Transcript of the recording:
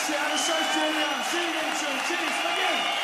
Grazie, alla South Junior. See you again soon. Cheers. Thank you.